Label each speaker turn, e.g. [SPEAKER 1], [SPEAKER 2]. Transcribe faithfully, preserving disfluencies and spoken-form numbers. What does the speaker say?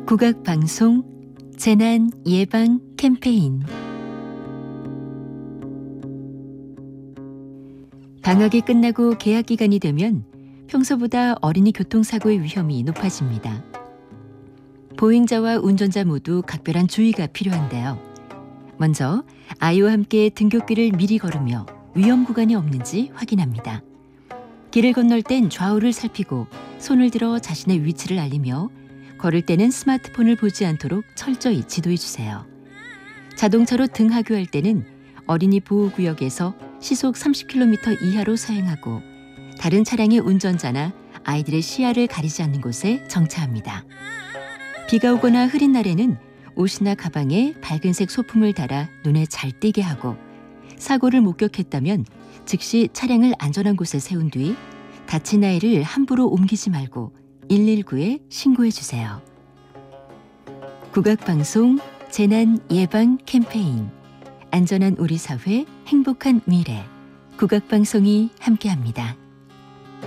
[SPEAKER 1] 국악방송 재난 예방 캠페인. 방학이 끝나고 개학 기간이 되면 평소보다 어린이 교통사고의 위험이 높아집니다. 보행자와 운전자 모두 각별한 주의가 필요한데요. 먼저 아이와 함께 등굣길을 미리 걸으며 위험 구간이 없는지 확인합니다. 길을 건널 땐 좌우를 살피고 손을 들어 자신의 위치를 알리며 걸을 때는 스마트폰을 보지 않도록 철저히 지도해 주세요. 자동차로 등하교할 때는 어린이 보호구역에서 시속 삼십 킬로미터 이하로 서행하고 다른 차량의 운전자나 아이들의 시야를 가리지 않는 곳에 정차합니다. 비가 오거나 흐린 날에는 옷이나 가방에 밝은색 소품을 달아 눈에 잘 띄게 하고 사고를 목격했다면 즉시 차량을 안전한 곳에 세운 뒤 다친 아이를 함부로 옮기지 말고 일일구에 신고해 주세요. 국악방송 재난 예방 캠페인. 안전한 우리 사회, 행복한 미래. 국악방송이 함께합니다.